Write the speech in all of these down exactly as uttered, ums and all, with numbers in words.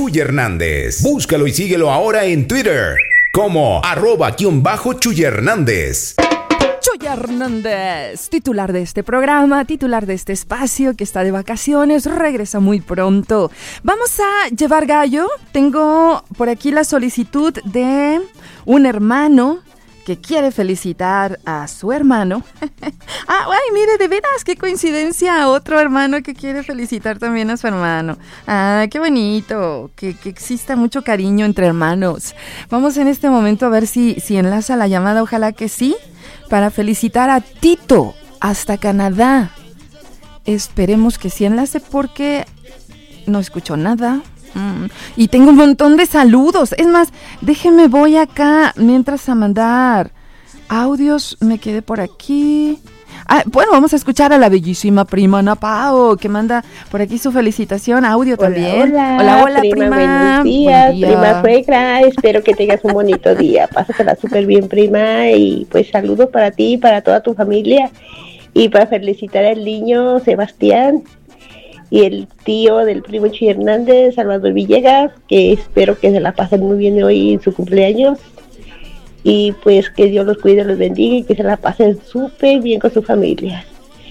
Chuy Hernández. Búscalo y síguelo ahora en Twitter como arroba guión bajo Chuy Hernández. Chuy Hernández, titular de este programa, titular de este espacio que está de vacaciones, regresa muy pronto. Vamos a llevar gallo. Tengo por aquí la solicitud de un hermano que quiere felicitar a su hermano. ah, ay, mire, de veras, qué coincidencia, otro hermano que quiere felicitar también a su hermano. Ah, qué bonito, que, que exista mucho cariño entre hermanos. Vamos en este momento a ver si, si enlaza la llamada, ojalá que sí, para felicitar a Tito hasta Canadá. Esperemos que sí enlace porque no escucho nada. Mm. Y tengo un montón de saludos. Es más, déjeme, voy acá mientras a mandar audios. Me quedé por aquí. Ah, bueno, vamos a escuchar a la bellísima prima Ana Pao, que manda por aquí su felicitación, audio hola, también. Hola, hola, hola prima, prima. Buenos días, Buen día. Prima suegra. Espero que tengas un bonito día. Pásatela súper bien, prima. Y pues saludos para ti y para toda tu familia. Y para felicitar al niño Sebastián y el tío del primo Chuy Hernández, Salvador Villegas, que espero que se la pasen muy bien hoy en su cumpleaños. Y pues que Dios los cuide, los bendiga y que se la pasen súper bien con su familia.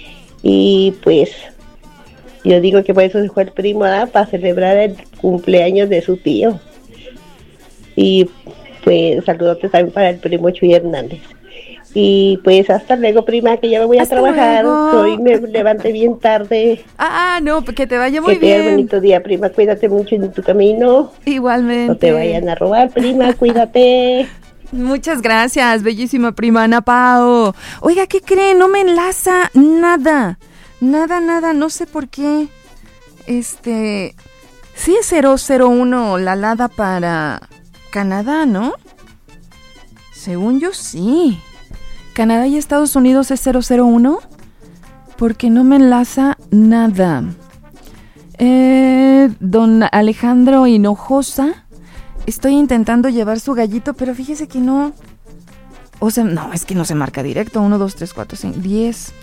Y pues yo digo que por eso se fue el primo, ¿verdad? Para celebrar el cumpleaños de su tío. Y pues saludos también para el primo Chuy Hernández. Y pues hasta luego, prima, que ya me voy a hasta trabajar. Luego. Hoy me levanté bien tarde. Ah, no, que te vaya muy que bien. Que tengas bonito día, prima. Cuídate mucho en tu camino. Igualmente. No te vayan a robar, prima. Cuídate. Muchas gracias, bellísima prima Ana Pao. Oiga, ¿qué creen? No me enlaza nada. Nada, nada, no sé por qué. Este... Sí es cero cero uno la Lada para Canadá, ¿no? Según yo, sí. Canadá y Estados Unidos es cero cero uno. Porque no me enlaza nada. Eh, don Alejandro Hinojosa. Estoy intentando llevar su gallito, pero fíjese que no. O sea, no, es que no se marca directo. uno, dos, tres, cuatro, cinco, diez.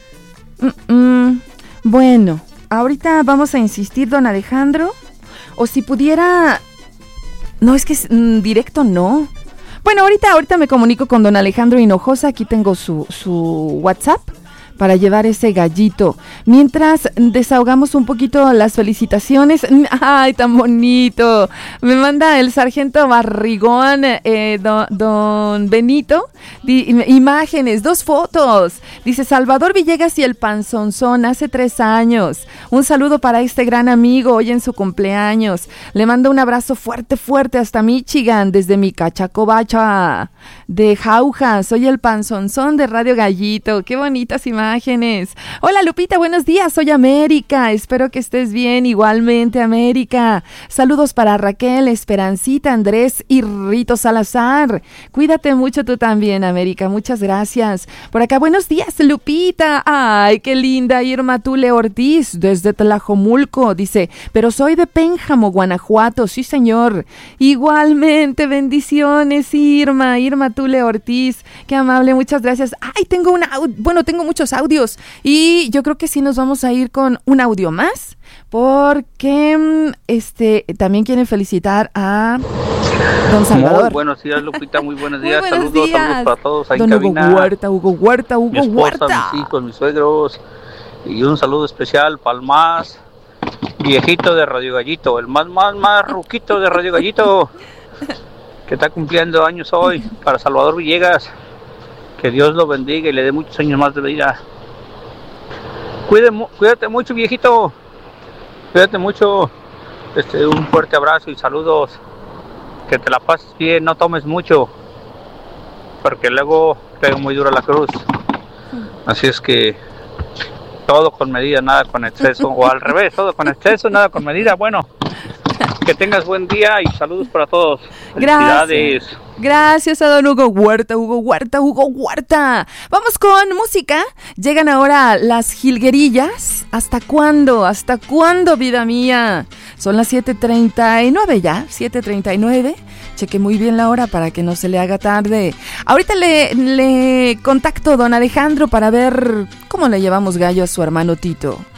Mm-mm. Bueno, ahorita vamos a insistir, don Alejandro. O si pudiera... No, es que mm, directo no. Bueno, ahorita, ahorita me comunico con don Alejandro Hinojosa. Aquí tengo su, su WhatsApp para llevar ese gallito. Mientras desahogamos un poquito las felicitaciones. ¡Ay, tan bonito! Me manda el sargento Barrigón, eh, don, don Benito, di, imágenes, dos fotos. Dice Salvador Villegas y el Panzonzón hace tres años. Un saludo para este gran amigo hoy en su cumpleaños. Le mando un abrazo fuerte, fuerte hasta Michigan, desde mi Cachacobacha de Jauja. Soy el Panzonzón de Radio Gallito. ¡Qué bonitas imágenes! Hola Lupita, buenos días, soy América, espero que estés bien, igualmente América. Saludos para Raquel, Esperancita, Andrés y Rito Salazar. Cuídate mucho tú también, América, muchas gracias. Por acá, buenos días Lupita, ay, qué linda Irma Tule Ortiz, desde Tlajomulco, dice, pero soy de Pénjamo, Guanajuato, sí señor. Igualmente, bendiciones Irma, Irma Tule Ortiz, qué amable, muchas gracias. Ay, tengo una, bueno, tengo muchos audios y yo creo que sí nos vamos a ir con un audio más porque este también quieren felicitar a don Salvador. Muy buenos días Lupita, muy buenos días, muy buenos saludos, días. saludos para todos ahí don en Hugo cabina. Huerta, Hugo Huerta, Hugo mi esposa, Huerta. mis hijos, mis suegros y un saludo especial para el más viejito de Radio Gallito, el más más más ruquito de Radio Gallito que está cumpliendo años hoy, para Salvador Villegas. Que Dios lo bendiga y le dé muchos años más de vida. Cuídate, cuídate mucho, viejito. Cuídate mucho. Este, un fuerte abrazo y saludos. Que te la pases bien, no tomes mucho. Porque luego pega muy dura la cruz. Así es que todo con medida, nada con exceso. O al revés, todo con exceso, nada con medida. Bueno, que tengas buen día y saludos para todos. Felicidades. Gracias. Gracias a don Hugo Huerta, Hugo Huerta, Hugo Huerta. Vamos con música. Llegan ahora las jilguerillas. ¿Hasta cuándo? ¿Hasta cuándo, vida mía? Son las siete treinta y nueve ya, siete treinta y nueve. Cheque muy bien la hora para que no se le haga tarde. Ahorita le, le contacto a don Alejandro para ver cómo le llevamos gallo a su hermano Tito.